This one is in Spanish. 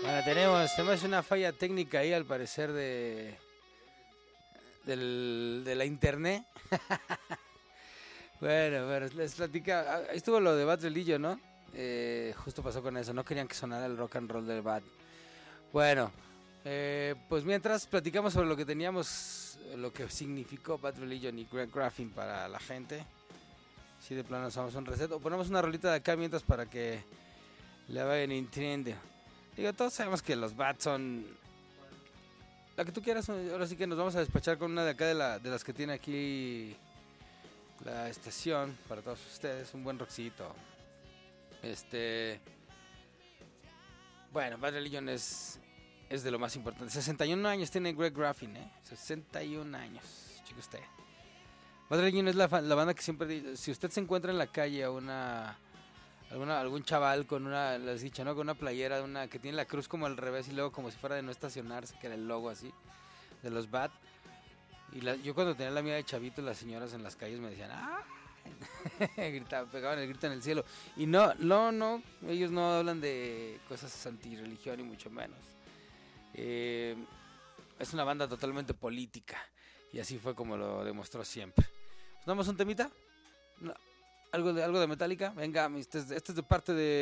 Bueno, tenemos una falla técnica ahí al parecer de la internet. Bueno, les platica. Ahí estuvo lo de Bad Religion, ¿no? Justo pasó con eso. No querían que sonara el rock and roll del Bad. Bueno, pues mientras platicamos sobre lo que teníamos, lo que significó Bad Religion y Greg Graffin para la gente. Si de plano hacemos un reset o ponemos una rolita de acá mientras para que la vayan entendiendo. Digo, todos sabemos que los Bad son la que tú quieras. Ahora sí que nos vamos a despachar con una de acá de las que tiene aquí la estación para todos ustedes. Un buen rockcito. Bueno, Bad Religion es de lo más importante. 61 años tiene Greg Graffin, 61 años, chico usted. Bad Religion es la banda que siempre, si usted se encuentra en la calle a algún chaval con una, les he dicho, ¿no? Con una playera que tiene la cruz como al revés y luego como si fuera de no estacionarse, que era el logo así de los Bad. Y yo cuando tenía la mía de chavito, las señoras en las calles me decían, ¡ah! Pegaban el grito en el cielo. Y no, ellos no hablan de cosas antirreligión ni mucho menos. Es una banda totalmente política y así fue como lo demostró siempre. ¿Nos damos un temita? No, algo de Metallica. Venga, este es de parte de